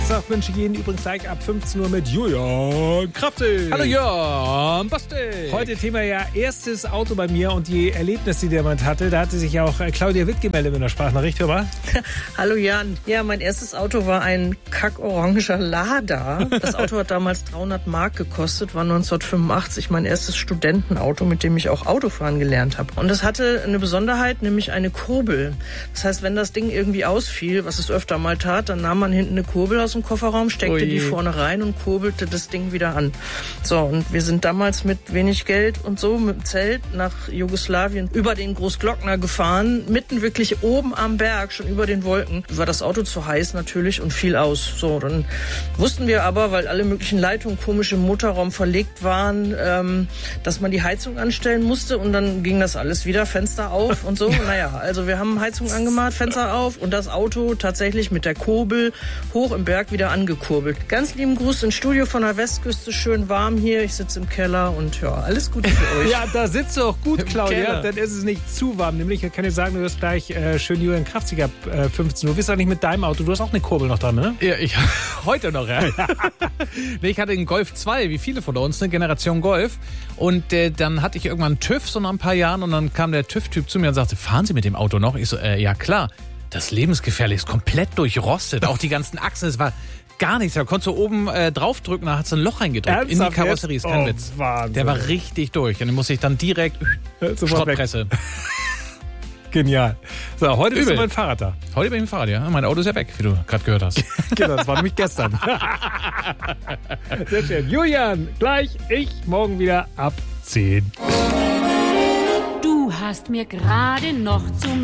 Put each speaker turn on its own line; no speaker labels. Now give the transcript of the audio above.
Donnerstag wünsche ich Ihnen übrigens gleich ab 15 Uhr mit Julian Kraftel.
Hallo Jörn, Basti.
Heute Thema ja erstes Auto bei mir und die Erlebnisse, die jemand hatte. Da hatte sich ja auch Claudia Witt gemeldet mit einer Sprachnachricht, hör mal.
Hallo Jan. Ja, mein erstes Auto war ein kackoranger Lada. Das Auto hat damals 300 Mark gekostet, war 1985 mein erstes Studentenauto, mit dem ich auch Autofahren gelernt habe. Und das hatte eine Besonderheit, nämlich eine Kurbel. Das heißt, wenn das Ding irgendwie ausfiel, was es öfter mal tat, dann nahm man hinten eine Kurbel aus dem Kofferraum, steckte die vorne rein und kurbelte das Ding wieder an. So, und wir sind damals mit wenig Geld und so mit dem Zelt nach Jugoslawien über den Großglockner gefahren, mitten wirklich oben am Berg, schon über den Wolken. War das Auto zu heiß natürlich und fiel aus. So, dann wussten wir aber, weil alle möglichen Leitungen komisch im Motorraum verlegt waren, dass man die Heizung anstellen musste und dann ging das alles wieder, Fenster auf und so. Naja, also wir haben Heizung angemacht, Fenster auf und das Auto tatsächlich mit der Kurbel hoch im Berg wieder angekurbelt. Ganz lieben Gruß ins Studio von der Westküste, schön warm hier. Ich sitze im Keller und ja, alles Gute für euch.
Ja, da sitzt du auch gut, Claudia.
Keller.
Dann ist es nicht zu warm. Nämlich, ich kann dir sagen, du wirst gleich schön Julian Kraftig ab 15 Uhr. Bist du nicht mit deinem Auto? Du hast auch eine Kurbel noch dran, ne?
Ja, ich heute noch, ja. Nee, ich hatte einen Golf 2, wie viele von uns, eine Generation Golf. Und dann hatte ich irgendwann einen TÜV, so nach ein paar Jahren. Und dann kam der TÜV-Typ zu mir und sagte, fahren Sie mit dem Auto noch? Ich so, ja klar. Das ist lebensgefährlich, ist komplett durchrostet. Auch die ganzen Achsen, es war gar nichts. Da konntest du oben draufdrücken, da hat es ein Loch reingedrückt.
Ernsthaft
in die Karosserie, ist kein
jetzt?
Witz.
Wahnsinn.
Der war richtig durch. Und den musste ich dann direkt Schrottpresse.
Genial. So, heute bist du
Übel.
mein Fahrrad da.
Heute bin ich mit dem Fahrrad, ja. Mein Auto ist ja weg, wie du gerade gehört hast.
Genau, das war nämlich gestern. Sehr schön. Julian, gleich ich morgen wieder ab 10.
Du hast mir gerade noch zum